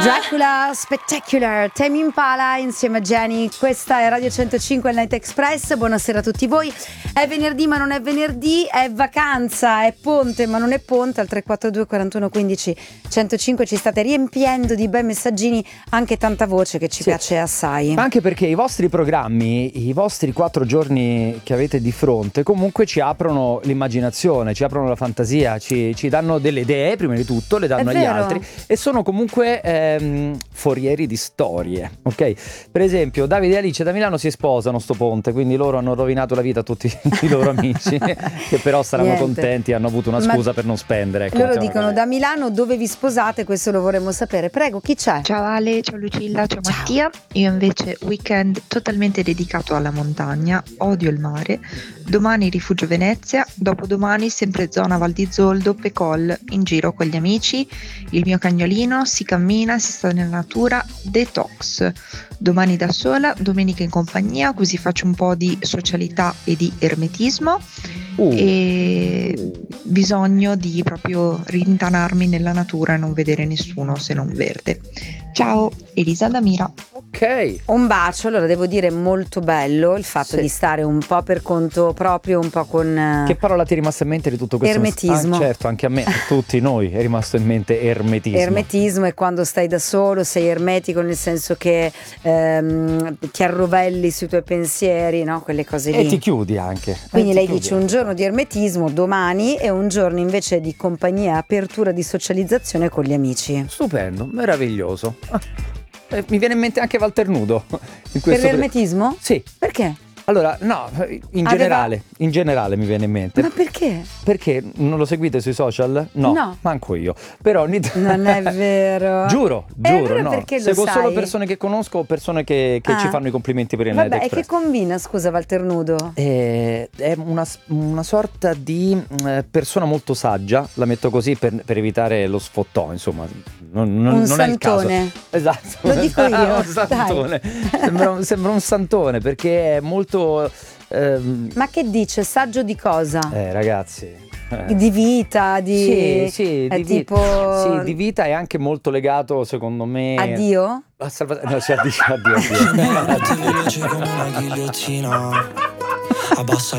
Dracula Spectacular, Tame Impala insieme a Jenny. Questa è Radio 105 il Night Express. Buonasera a tutti voi. È venerdì ma non è venerdì, è vacanza, è ponte ma non è ponte. Al 342 41 15 105 ci state riempiendo di bei messaggini, anche tanta voce che ci piace assai. Anche perché i vostri programmi, i vostri 4 giorni che avete di fronte comunque ci aprono l'immaginazione, ci aprono la fantasia, ci danno delle idee, prima di tutto le danno agli altri, e sono comunque forieri di storie, ok? Per esempio Davide e Alice da Milano si sposano sto ponte, quindi loro hanno rovinato la vita a tutti i loro amici che però saranno contenti, hanno avuto una scusa per non spendere, ecco. Loro dicono da Milano dove vi sposate, questo lo vorremmo sapere. Prego, chi c'è? Ciao Ale, ciao Lucilla, ciao Mattia. Io invece weekend totalmente dedicato alla montagna, odio il mare. Domani rifugio Venezia, dopodomani sempre zona Val di Zoldo, Pecol, in giro con gli amici, il mio cagnolino, si cammina, si sta nella natura, detox. Domani da sola, domenica in compagnia, così faccio un po' di socialità e di ermetismo e bisogno di proprio rintanarmi nella natura e non vedere nessuno se non verde. Ciao, Elisa da Mira. Ok. Un bacio. Allora devo dire molto bello il fatto di stare un po' per conto proprio, un po' con Che parola ti è rimasta in mente di tutto questo? Ermetismo. Certo, anche a me, a tutti noi è rimasto in mente ermetismo. Ermetismo è quando stai da solo, sei ermetico nel senso che ti arrovelli sui tuoi pensieri, no? Quelle cose lì. E ti chiudi anche. Quindi lei dice un giorno di ermetismo domani e un giorno invece di compagnia, apertura di socializzazione con gli amici. Stupendo, meraviglioso. Mi viene in mente anche Walter Nudo. Per l'ermetismo? Sì. Perché? Allora, no, in generale mi viene in mente. Ma perché? Perché non lo seguite sui social? No. Manco io. Però non è vero. Giuro, allora no. Perché lo Seguo sai? solo persone che conosco o persone che ci fanno i complimenti per il Night Express. Vabbè, e che combina, scusa, Walter Nudo? È una sorta di persona molto saggia, la metto così per evitare lo sfottò, insomma. Non è il caso. Esatto. Lo dico io. Un santone. Sembra un santone perché è molto Ma che dice? Saggio di cosa? Ragazzi, di vita, di sì, di vita, è anche molto legato, secondo me, a Dio? No, addio. Veloce come una ghigliottina, abbassa